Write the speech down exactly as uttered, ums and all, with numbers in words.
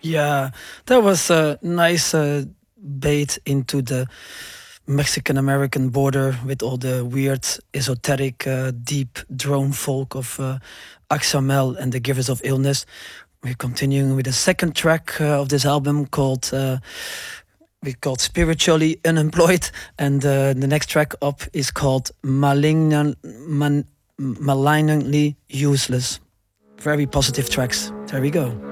Yeah, that was a nice uh, bait into the Mexican American border with all the weird, esoteric, uh, deep drone folk of uh, Axamel and the Givers of Illness. We're continuing with the second track uh, of this album called uh, we called Spiritually Unemployed, and uh, the next track up is called Malignant, Man, Malignantly Useless. Very positive tracks. There we go.